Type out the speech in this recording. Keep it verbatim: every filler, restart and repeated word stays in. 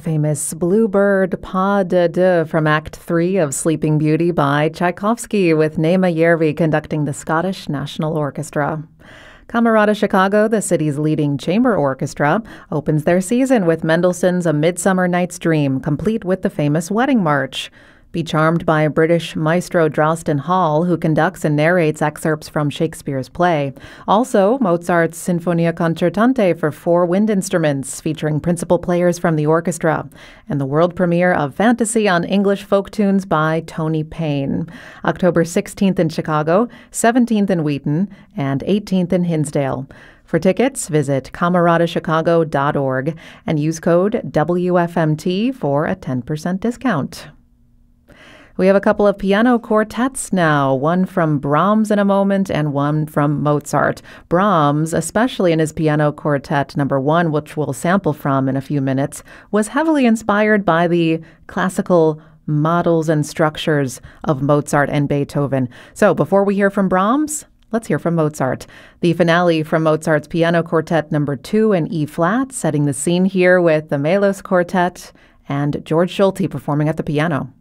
famous Bluebird Pas de Deux from Act three of Sleeping Beauty by Tchaikovsky, with Naima Järvi conducting the Scottish National Orchestra. Camerata Chicago, the city's leading chamber orchestra, opens their season with Mendelssohn's A Midsummer Night's Dream, complete with the famous Wedding March. Be charmed by British maestro Drouston Hall, who conducts and narrates excerpts from Shakespeare's play. Also, Mozart's Sinfonia Concertante for four wind instruments, featuring principal players from the orchestra, and the world premiere of Fantasy on English Folk Tunes by Tony Payne. October sixteenth in Chicago, seventeenth in Wheaton, and eighteenth in Hinsdale. For tickets, visit camerata chicago dot org and use code W F M T for a ten percent discount. We have a couple of piano quartets now, one from Brahms in a moment and one from Mozart. Brahms, especially in his piano quartet number one, which we'll sample from in a few minutes, was heavily inspired by the classical models and structures of Mozart and Beethoven. So before we hear from Brahms, let's hear from Mozart. The finale from Mozart's Piano Quartet number two in E-flat, setting the scene here with the Melos Quartet and George Solti performing at the piano.